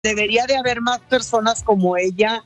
debería de haber más personas como ella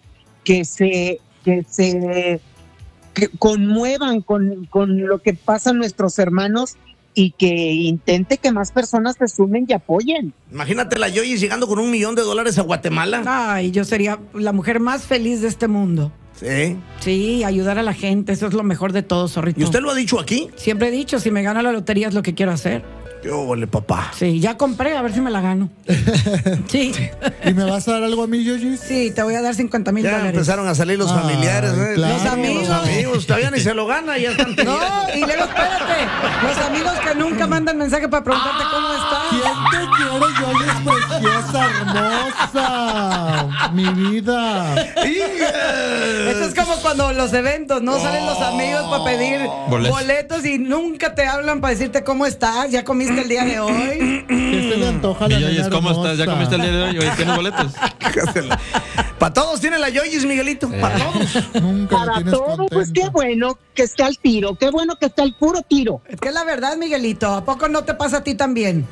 que conmuevan con lo que pasa a nuestros hermanos y que intente que más personas se sumen y apoyen. Imagínate la Yoyis llegando con $1 millón a Guatemala. Ay, yo sería la mujer más feliz de este mundo. Sí. Sí, ayudar a la gente, eso es lo mejor de todo, zorrito. ¿Y usted lo ha dicho aquí? Siempre he dicho, si me gano la lotería es lo que quiero hacer. ¡Qué óvole, papá! Sí, ya compré, a ver si me la gano. Sí. ¿Y me vas a dar algo a mí, Yoyis? Sí, te voy a dar $50,000. Ya empezaron a salir los familiares, ¿eh? Claro. Los amigos. Los amigos, todavía ni se lo gana, ya están pidiendo. No, y luego espérate. Los amigos que nunca mandan mensaje para preguntarte cómo estás. ¿Quién te quiere, Yoyis preciosa, hermosa? Mi vida. Esto es como cuando los eventos, ¿no? Salen los amigos para pedir boletos y nunca te hablan para decirte cómo estás, ya comiste el día de hoy. ¿Qué se le antoja a la Yoyis, nena ¿cómo hermosa? estás? ¿Ya comiste el día de hoy? ¿Hoy tienes boletos? Para todos tiene la Yoyis, Miguelito. Para todos. Nunca la Para tienes todo, contenta. pues qué bueno que esté al tiro, qué bueno que esté al puro tiro. Es que es la verdad, Miguelito, ¿a poco no te pasa a ti también?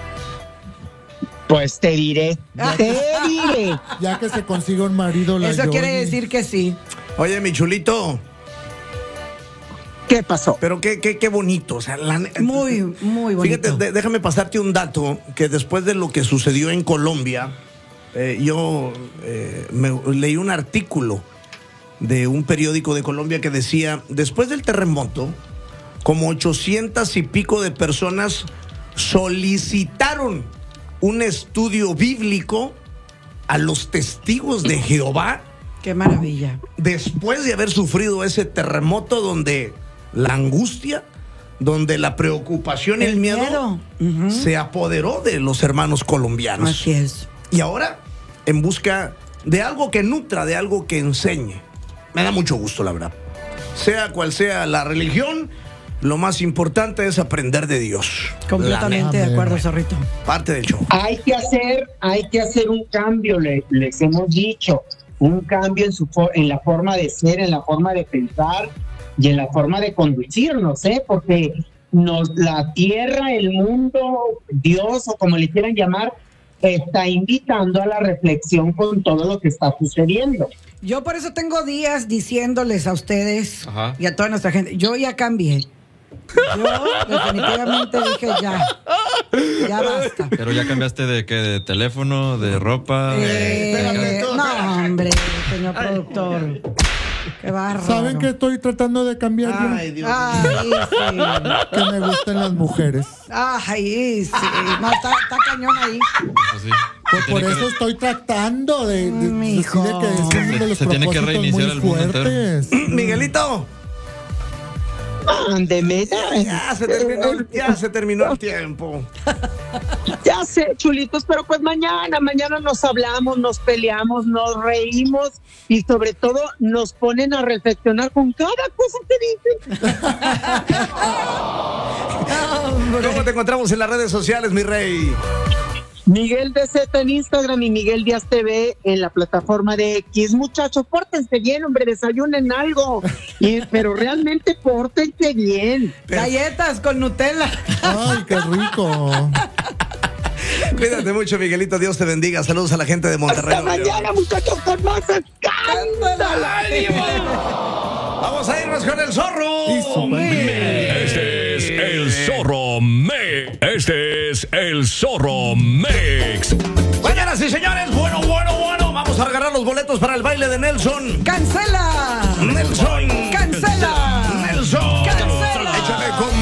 Pues te diré. Ya que se consiga un marido, la Eso quiere Yoyis. decir que sí. Oye, mi chulito, ¿Qué pasó? pero qué bonito. O sea, Muy, muy bonito. Fíjate, déjame pasarte un dato que después de lo que sucedió en Colombia, yo leí un artículo de un periódico de Colombia que decía, después del terremoto, como 800 y pico de personas solicitaron un estudio bíblico a los testigos de Jehová Qué maravilla. después de haber sufrido ese terremoto donde la angustia, donde la preocupación y el miedo Ujú. se apoderó de los hermanos colombianos. Así es. Y ahora, en busca de algo que nutra, de algo que enseñe. Me da mucho gusto, la verdad. Sea cual sea la religión, lo más importante es aprender de Dios. Completamente de neta. acuerdo, zorrito. Parte del show. Hay que hacer un cambio, les hemos dicho, un cambio en la forma de ser, en la forma de pensar y en la forma de conducirnos, porque la tierra, el mundo, Dios o como le quieran llamar, está invitando a la reflexión con todo lo que está sucediendo. Yo por eso tengo días diciéndoles a ustedes Ajá. y a toda nuestra gente, yo ya cambié. Yo definitivamente dije ya basta. Pero ya cambiaste de qué, de teléfono, de ropa. No, hombre, señor productor. Qué bárbaro. ¿Saben qué estoy tratando de cambiar? Ay, Dios mío. Ay, sí. Que me gusten las mujeres. Ay, sí. No, está cañón ahí. Eso sí. Pues Se por tiene eso que- estoy tratando de Mijo. decirle que es uno de los Se tiene que propósitos reiniciar muy el mundo entero. fuertes. Miguelito, Ándeme, ya se terminó el tiempo. ya sé, chulitos, pero pues mañana nos hablamos, nos peleamos, nos reímos y sobre todo nos ponen a reflexionar con cada cosa que dicen. ¿Cómo te encontramos en las redes sociales, mi rey? Miguel DZ en Instagram y Miguel Díaz TV en la plataforma de X. Muchachos, pórtense bien, hombre, desayunen algo. Pero realmente pórtense bien. Galletas con Nutella. Ay, qué rico. Cuídate mucho, Miguelito. Dios te bendiga. Saludos a la gente de Monterrey. Hasta mañana, muchachos, con más escándalo. Vamos a irnos con el zorro. Y su Este es el Zorro Mix. Este es el Zorro Mix. Señoras y señores, bueno. Vamos a regalar los boletos para el baile de Nelson. ¡Cancela!